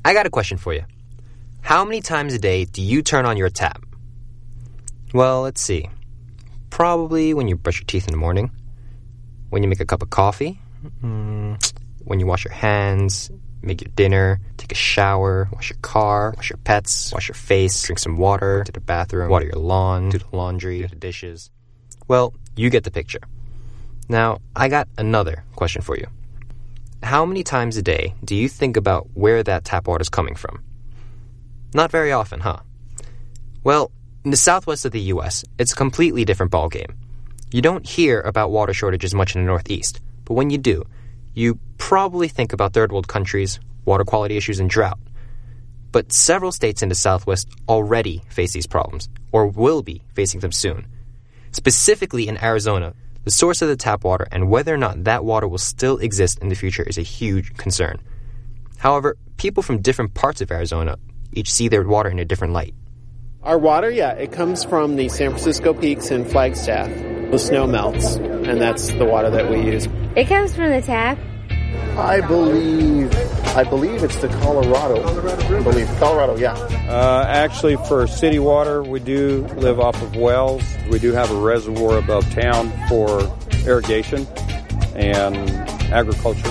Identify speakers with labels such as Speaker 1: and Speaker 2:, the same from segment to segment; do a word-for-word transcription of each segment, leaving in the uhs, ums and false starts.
Speaker 1: I got a question for you. How many times a day do you turn on your tap? Well, let's see. Probably when you brush your teeth in the morning, when you make a cup of coffee, mm, when you wash your hands, make your dinner, take a shower, wash your car, wash your pets, wash your face, drink some water, go to the bathroom, water your lawn, do the laundry, do the dishes. Well, you get the picture. Now, I got another question for you. How many times a day do you think about where that tap water is coming from? Not very often, huh? Well, in the southwest of the U S, it's a completely different ballgame. You don't hear about water shortages much in the Northeast, but when you do, you probably think about third world countries, water quality issues, and drought. But several states in the Southwest already face these problems, or will be facing them soon. Specifically in Arizona, the source of the tap water and whether or not that water will still exist in the future is a huge concern. However, people from different parts of Arizona each see their water in a different light.
Speaker 2: Our water, yeah, it comes from the San Francisco Peaks in Flagstaff. The snow melts, and that's the water that we use.
Speaker 3: It comes from the tap.
Speaker 4: I believe, I believe it's the Colorado. Colorado I believe Colorado, yeah.
Speaker 5: Uh, actually, for city water, we do live off of wells. We do have a reservoir above town for irrigation and agriculture.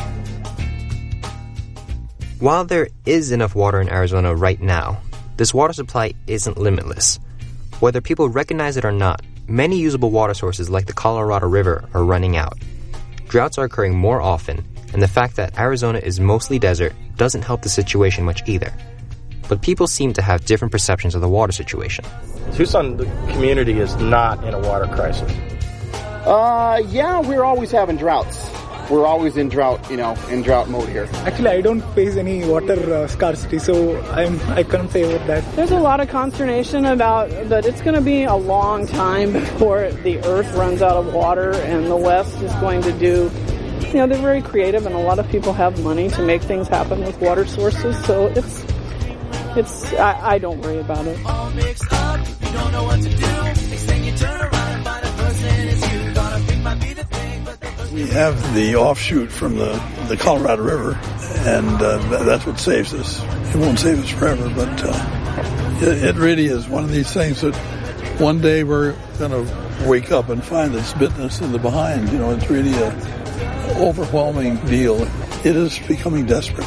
Speaker 1: While there is enough water in Arizona right now, this water supply isn't limitless. Whether people recognize it or not, many usable water sources like the Colorado River are running out. Droughts are occurring more often, and the fact that Arizona is mostly desert doesn't help the situation much either. But people seem to have different perceptions of the water situation.
Speaker 6: Tucson, the community is not in a water crisis.
Speaker 4: Uh, yeah, we're always having droughts. We're always in drought, you know, in drought mode here.
Speaker 7: Actually, I don't face any water uh, scarcity, so I'm, I can't say about that.
Speaker 8: There's a lot of consternation about that it's going to be a long time before the earth runs out of water, and the West is going to do, you know, they're very creative, and a lot of people have money to make things happen with water sources, so it's, it's, I, I don't worry about it. All mixed up, you don't know what to do. Next thing you turn around and find a person is you. Gonna pick might be the thing, but
Speaker 9: we have the offshoot from the, the Colorado River, and uh, that's what saves us. It won't save us forever, but uh, it, it really is one of these things that one day we're going to wake up and find that's bitten us in the behind. You know, it's really an overwhelming deal. It is becoming desperate.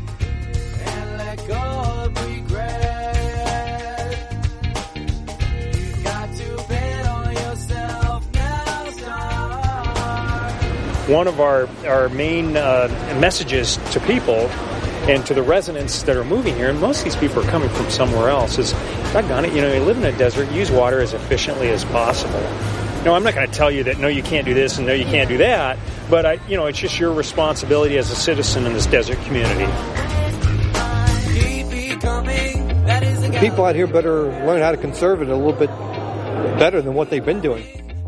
Speaker 10: One of our, our main uh, messages to people and to the residents that are moving here, and most of these people are coming from somewhere else, is, doggone it, you know, you live in a desert, use water as efficiently as possible. No, I'm not going to tell you that, no, you can't do this and no, you can't do that, but, I, you know, it's just your responsibility as a citizen in this desert community.
Speaker 11: People out here better learn how to conserve it a little bit better than what they've been doing.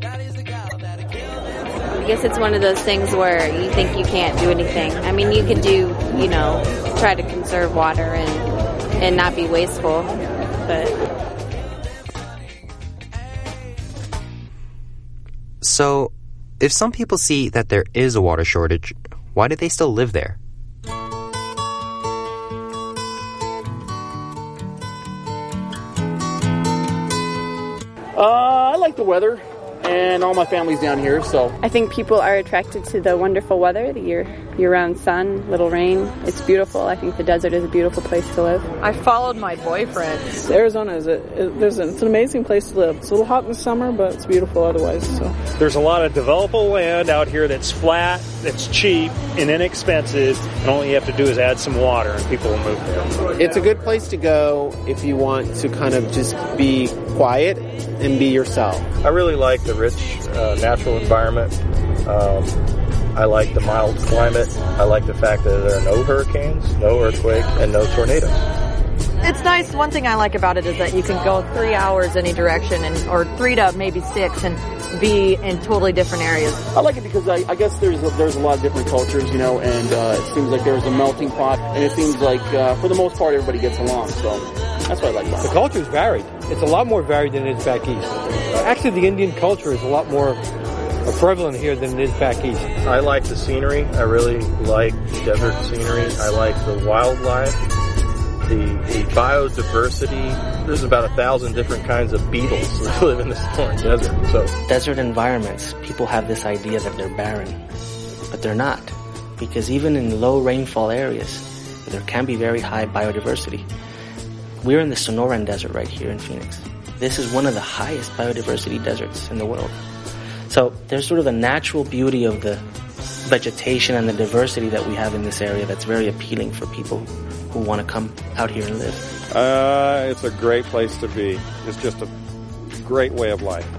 Speaker 3: I guess it's one of those things where you think you can't do anything. I mean, you can do, you know, try to conserve water and and not be wasteful, but...
Speaker 1: So, if some people see that there is a water shortage, why do they still live there?
Speaker 4: Uh, I like the weather. And all my family's down here, so...
Speaker 12: I think people are attracted to the wonderful weather, the year, year-round sun, little rain. It's beautiful. I think the desert is a beautiful place to live.
Speaker 13: I followed my boyfriend.
Speaker 8: Arizona is a, it, there's a, it's an amazing place to live. It's a little hot in the summer, but it's beautiful otherwise. So
Speaker 10: there's a lot of developable land out here that's flat, that's cheap, and inexpensive, and all you have to do is add some water, and people will move there.
Speaker 2: It's a good place to go if you want to kind of just be quiet and be yourself.
Speaker 6: I really like the rich uh, natural environment. Um, I like the mild climate. I like the fact that there are no hurricanes, no earthquake, and no tornadoes.
Speaker 13: It's nice. One thing I like about it is that you can go three hours any direction, and or three to maybe six, and be in totally different areas.
Speaker 4: I like it because I, I guess there's a, there's a lot of different cultures, you know, and uh, it seems like there's a melting pot, and it seems like uh, for the most part everybody gets along. So that's what I like about it.
Speaker 11: The culture is varied. It's a lot more varied than it is back east. Actually, the Indian culture is a lot more prevalent here than it is back east.
Speaker 6: I like the scenery. I really like desert scenery. I like the wildlife. the, the biodiversity, there's about a thousand different kinds of beetles that live in the Sonoran Desert. So
Speaker 14: desert environments, people have this idea that they're barren, but they're not, because even in low rainfall areas, there can be very high biodiversity. We're in the Sonoran Desert right here in Phoenix. This is one of the highest biodiversity deserts in the world. So there's sort of a natural beauty of the vegetation and the diversity that we have in this area that's very appealing for people who want to come out here and live.
Speaker 5: Uh, it's a great place to be. It's just a great way of life.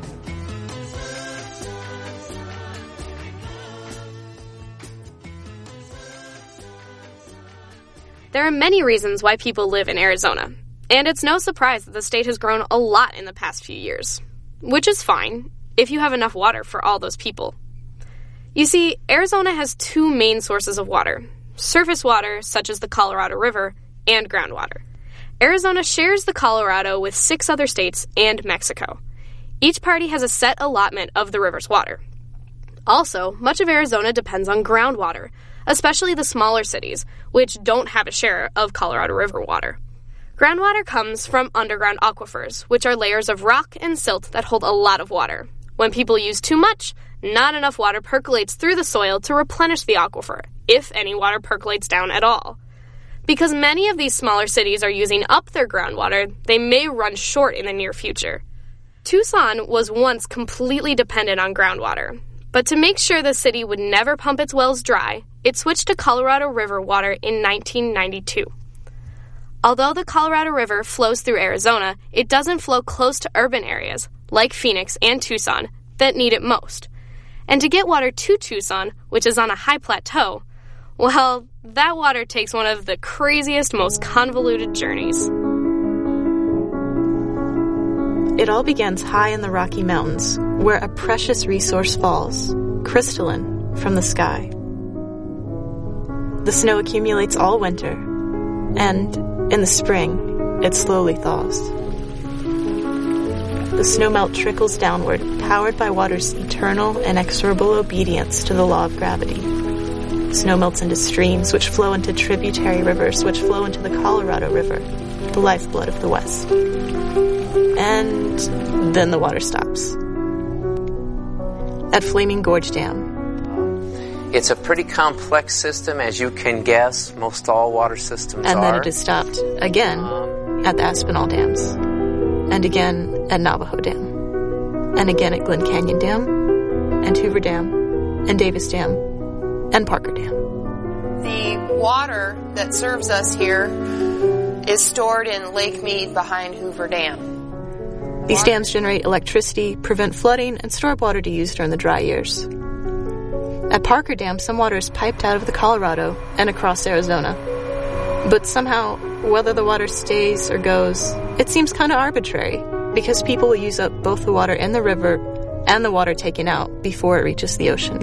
Speaker 15: There are many reasons why people live in Arizona, and it's no surprise that the state has grown a lot in the past few years, which is fine if you have enough water for all those people. You see, Arizona has two main sources of water: surface water, such as the Colorado River, and groundwater. Arizona shares the Colorado with six other states and Mexico. Each party has a set allotment of the river's water. Also, much of Arizona depends on groundwater, especially the smaller cities, which don't have a share of Colorado River water. Groundwater comes from underground aquifers, which are layers of rock and silt that hold a lot of water. When people use too much, not enough water percolates through the soil to replenish the aquifer, if any water percolates down at all. Because many of these smaller cities are using up their groundwater, they may run short in the near future. Tucson was once completely dependent on groundwater, but to make sure the city would never pump its wells dry, it switched to Colorado River water in nineteen ninety-two. Although the Colorado River flows through Arizona, it doesn't flow close to urban areas, like Phoenix and Tucson, that need it most. And to get water to Tucson, which is on a high plateau, well, that water takes one of the craziest, most convoluted journeys.
Speaker 16: It all begins high in the Rocky Mountains, where a precious resource falls, crystalline, from the sky. The snow accumulates all winter, and in the spring, it slowly thaws. The snowmelt trickles downward, powered by water's eternal, inexorable obedience to the law of gravity. Snow melts into streams, which flow into tributary rivers, which flow into the Colorado River, the lifeblood of the West. And then the water stops. At Flaming Gorge Dam.
Speaker 17: It's a pretty complex system, as you can guess. Most all water systems
Speaker 16: and
Speaker 17: are.
Speaker 16: And then it is stopped again at the Aspinall Dams. And again at Navajo Dam. And again at Glen Canyon Dam. And Hoover Dam. And Davis Dam. And Parker Dam.
Speaker 18: The water that serves us here is stored in Lake Mead behind Hoover Dam.
Speaker 16: These dams generate electricity, prevent flooding, and store up water to use during the dry years. At Parker Dam, some water is piped out of the Colorado and across Arizona. But somehow, whether the water stays or goes, it seems kind of arbitrary, because people will use up both the water in the river and the water taken out before it reaches the ocean.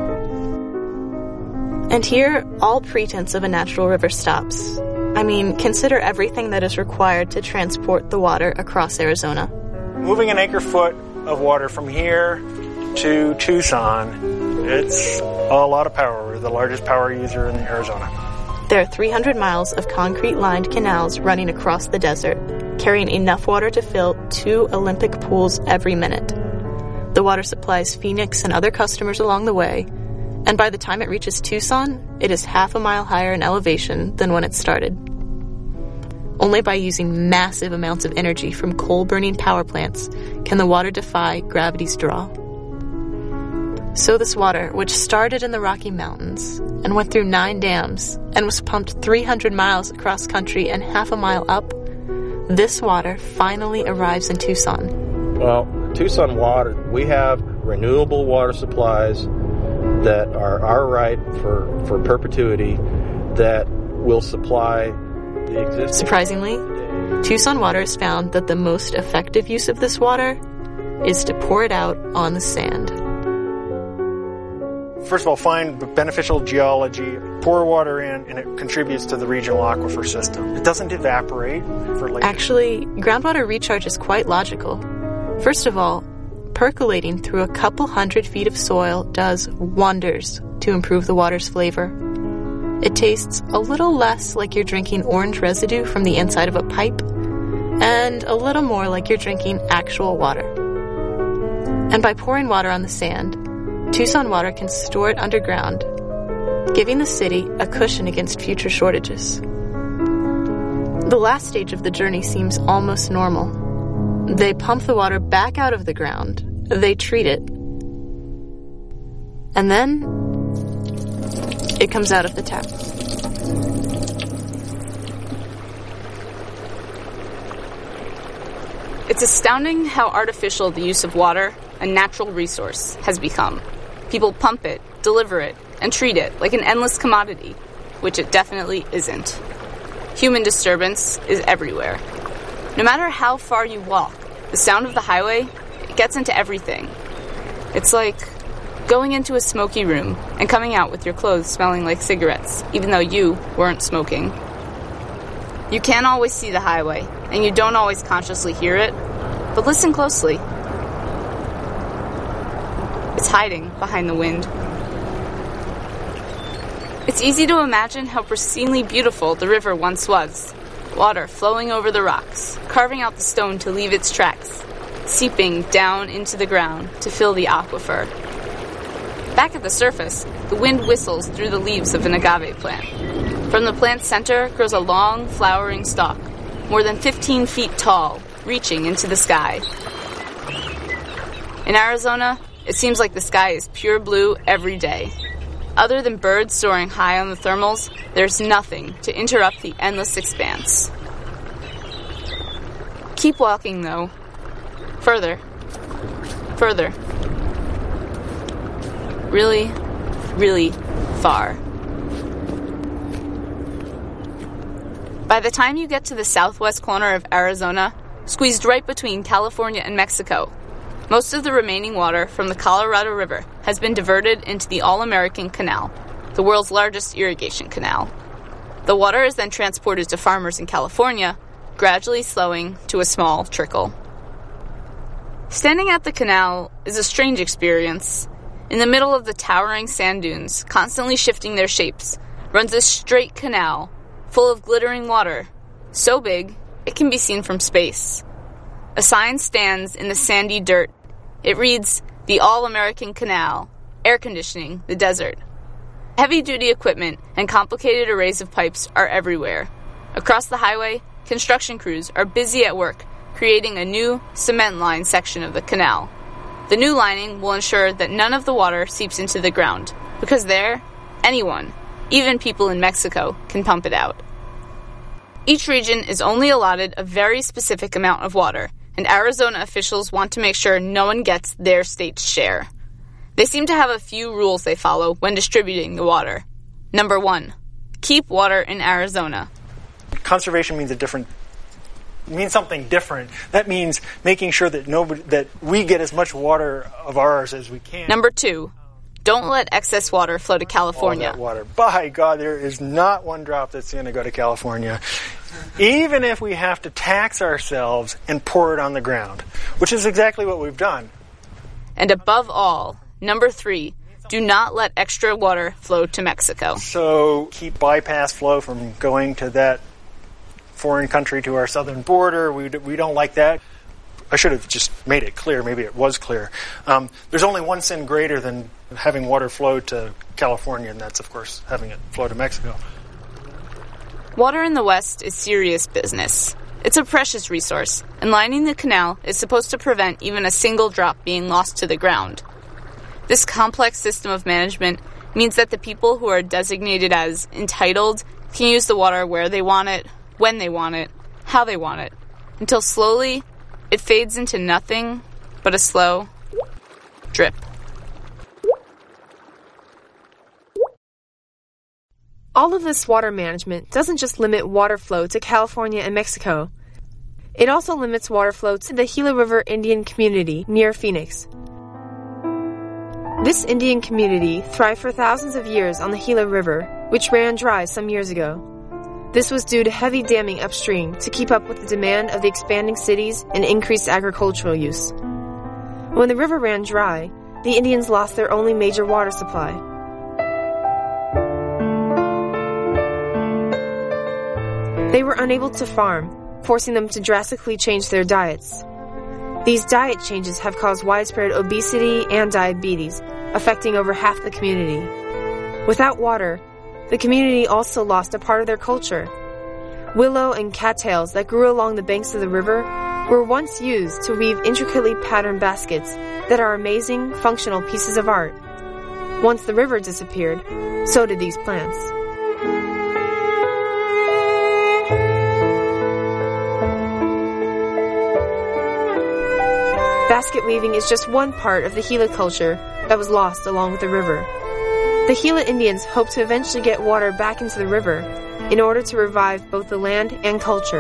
Speaker 16: And here, all pretense of a natural river stops. I mean, consider everything that is required to transport the water across Arizona.
Speaker 10: Moving an acre foot of water from here to Tucson, it's a lot of power. We're the largest power user in Arizona.
Speaker 16: There are three hundred miles of concrete-lined canals running across the desert, carrying enough water to fill two Olympic pools every minute. The water supplies Phoenix and other customers along the way, and by the time it reaches Tucson, it is half a mile higher in elevation than when it started. Only by using massive amounts of energy from coal-burning power plants can the water defy gravity's draw. So this water, which started in the Rocky Mountains and went through nine dams and was pumped three hundred miles across country and half a mile up, this water finally arrives in Tucson.
Speaker 6: Well, Tucson water, we have renewable water supplies that are our right for, for perpetuity that will supply the existing...
Speaker 16: Surprisingly, Tucson water has found that the most effective use of this water is to pour it out on the sand.
Speaker 10: First of all, find beneficial geology, pour water in, and it contributes to the regional aquifer system. It doesn't evaporate for later.
Speaker 16: Actually, groundwater recharge is quite logical. First of all, percolating through a couple hundred feet of soil does wonders to improve the water's flavor. It tastes a little less like you're drinking orange residue from the inside of a pipe, and a little more like you're drinking actual water. And by pouring water on the sand, Tucson Water can store it underground, giving the city a cushion against future shortages. The last stage of the journey seems almost normal. They pump the water back out of the ground, they treat it, and then it comes out of the tap.
Speaker 19: It's astounding how artificial the use of water, a natural resource, has become. People pump it, deliver it, and treat it like an endless commodity, which it definitely isn't. Human disturbance is everywhere. No matter how far you walk, the sound of the highway, it gets into everything. It's like going into a smoky room and coming out with your clothes smelling like cigarettes, even though you weren't smoking. You can't always see the highway, and you don't always consciously hear it, but listen closely. It's hiding behind the wind. It's easy to imagine how pristinely beautiful the river once was. Water flowing over the rocks, carving out the stone to leave its tracks, seeping down into the ground to fill the aquifer. Back at the surface, the wind whistles through the leaves of an agave plant. From the plant's center grows a long, flowering stalk, more than fifteen feet tall, reaching into the sky. In Arizona, it seems like the sky is pure blue every day. Other than birds soaring high on the thermals, there's nothing to interrupt the endless expanse. Keep walking, though. Further. Further. Really, really far. By the time you get to the southwest corner of Arizona, squeezed right between California and Mexico, most of the remaining water from the Colorado River has been diverted into the All-American Canal, the world's largest irrigation canal. The water is then transported to farmers in California, gradually slowing to a small trickle. Standing at the canal is a strange experience. In the middle of the towering sand dunes, constantly shifting their shapes, runs a straight canal full of glittering water, so big it can be seen from space. A sign stands in the sandy dirt. It reads, "The All-American Canal, Air Conditioning the Desert." Heavy-duty equipment and complicated arrays of pipes are everywhere. Across the highway, construction crews are busy at work, creating a new cement line section of the canal. The new lining will ensure that none of the water seeps into the ground, because there, anyone, even people in Mexico, can pump it out. Each region is only allotted a very specific amount of water, and Arizona officials want to make sure no one gets their state's share. They seem to have a few rules they follow when distributing the water. Number one, keep water in Arizona.
Speaker 10: Conservation means a different means something different. That means making sure that nobody that we get as much water of ours as we can.
Speaker 19: Number two, don't let excess water flow to California.
Speaker 10: All that water. By God, there is not one drop that's going to go to California. Even if we have to tax ourselves and pour it on the ground, which is exactly what we've done.
Speaker 19: And above all, number three, do not let extra water flow to Mexico.
Speaker 10: So keep bypass flow from going to that foreign country to our southern border. We, we don't like that. I should have just made it clear. Maybe it was clear. Um, there's only one sin greater than having water flow to California, and that's, of course, having it flow to Mexico.
Speaker 19: Water in the West is serious business. It's a precious resource, and lining the canal is supposed to prevent even a single drop being lost to the ground. This complex system of management means that the people who are designated as entitled can use the water where they want it, when they want it, how they want it, until slowly it fades into nothing but a slow drip.
Speaker 20: All of this water management doesn't just limit water flow to California and Mexico. It also limits water flow to the Gila River Indian community near Phoenix. This Indian community thrived for thousands of years on the Gila River, which ran dry some years ago. This was due to heavy damming upstream to keep up with the demand of the expanding cities and increased agricultural use. When the river ran dry, the Indians lost their only major water supply. They were unable to farm, forcing them to drastically change their diets. These diet changes have caused widespread obesity and diabetes, affecting over half the community. Without water, the community also lost a part of their culture. Willow and cattails that grew along the banks of the river were once used to weave intricately patterned baskets that are amazing, functional pieces of art. Once the river disappeared, so did these plants. Basket weaving is just one part of the Gila culture that was lost along with the river. The Gila Indians hope to eventually get water back into the river in order to revive both the land and culture.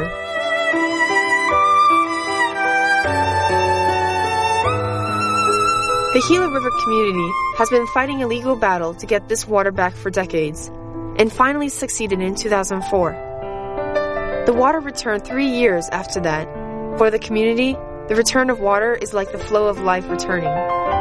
Speaker 20: The Gila River community has been fighting a legal battle to get this water back for decades, and finally succeeded in two thousand four. The water returned three years after that. For the community, the return of water is like the flow of life returning.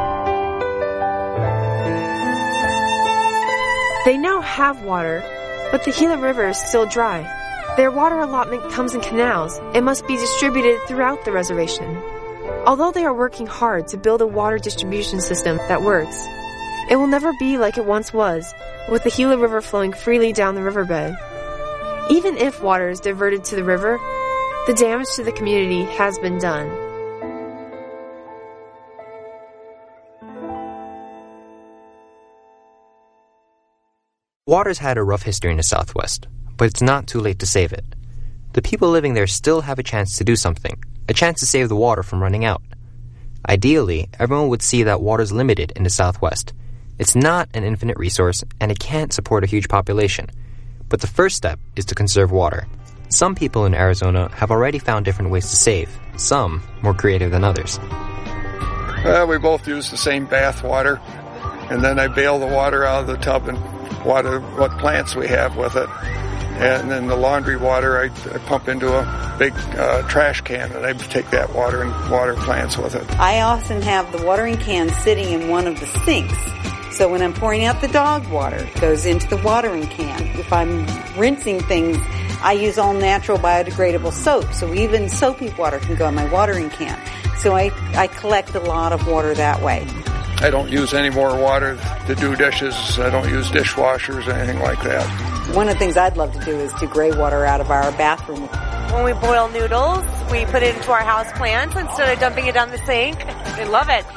Speaker 20: They now have water, but the Gila River is still dry. Their water allotment comes in canals and must be distributed throughout the reservation. Although they are working hard to build a water distribution system that works, it will never be like it once was, with the Gila River flowing freely down the riverbed. Even if water is diverted to the river, the damage to the community has been done.
Speaker 1: Water's had a rough history in the Southwest, but it's not too late to save it. The people living there still have a chance to do something, a chance to save the water from running out. Ideally, everyone would see that water's limited in the Southwest. It's not an infinite resource, and it can't support a huge population. But the first step is to conserve water. Some people in Arizona have already found different ways to save, some more creative than others.
Speaker 21: Well, we both use the same bath water, and then I bail the water out of the tub and water what plants we have with it. And then the laundry water, I, I pump into a big uh, trash can, and I take that water and water plants with it.
Speaker 22: I often have the watering can sitting in one of the sinks. So when I'm pouring out the dog water, it goes into the watering can. If I'm rinsing things, I use all natural biodegradable soap. So even soapy water can go in my watering can. So I, I collect a lot of water that way.
Speaker 21: I don't use any more water to do dishes. I don't use dishwashers or anything like that.
Speaker 22: One of the things I'd love to do is do gray water out of our bathroom.
Speaker 23: When we boil noodles, we put it into our house plants instead of dumping it down the sink. We love it.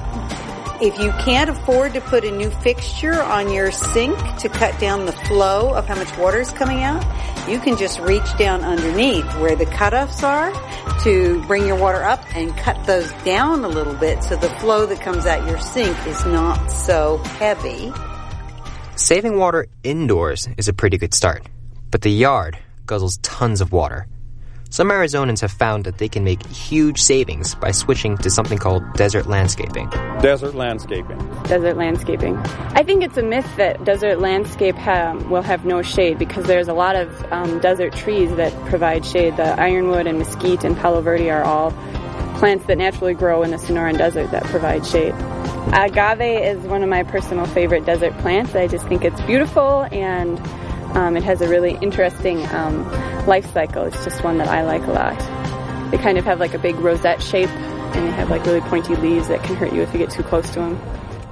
Speaker 22: If you can't afford to put a new fixture on your sink to cut down the flow of how much water is coming out, you can just reach down underneath where the cutoffs are to bring your water up and cut those down a little bit so the flow that comes out your sink is not so heavy.
Speaker 1: Saving water indoors is a pretty good start, but the yard guzzles tons of water. Some Arizonans have found that they can make huge savings by switching to something called desert landscaping.
Speaker 5: Desert landscaping.
Speaker 12: Desert landscaping. I think it's a myth that desert landscape ha- will have no shade because there's a lot of um, desert trees that provide shade. The ironwood and mesquite and palo verde are all plants that naturally grow in the Sonoran Desert that provide shade. Agave is one of my personal favorite desert plants. I just think it's beautiful and um, it has a really interesting um, life cycle. It's just one that I like a lot. They kind of have like a big rosette shape and they have like really pointy leaves that can hurt you if you get too close to them.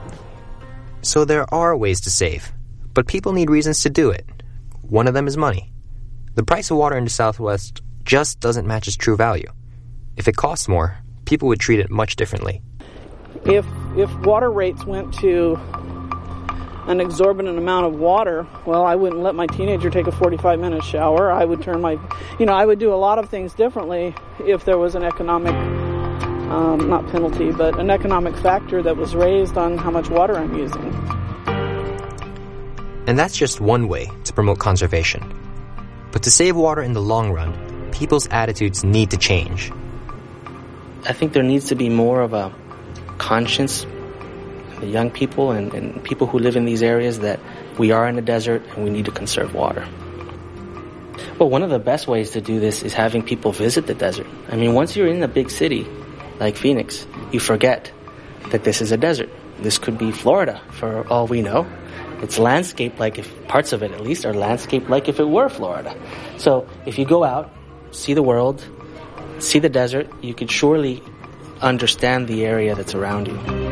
Speaker 1: So there are ways to save, but people need reasons to do it. One of them is money. The price of water in the Southwest just doesn't match its true value. If it costs more, people would treat it much differently.
Speaker 8: If if water rates went to an exorbitant amount of water, well, I wouldn't let my teenager take a forty-five minute shower. I would turn my, you know, I would do a lot of things differently if there was an economic, um, not penalty, but an economic factor that was raised on how much water I'm using.
Speaker 1: And that's just one way to promote conservation. But to save water in the long run, people's attitudes need to change.
Speaker 14: I think there needs to be more of a conscience, the young people and, and people who live in these areas, that we are in a desert and we need to conserve water. Well, one of the best ways to do this is having people visit the desert. I mean, once you're in a big city like Phoenix, you forget that this is a desert. This could be Florida for all we know. It's landscaped like if, parts of it at least, are landscaped like if it were Florida. So if you go out, see the world, see the desert, you could surely understand the area that's around you.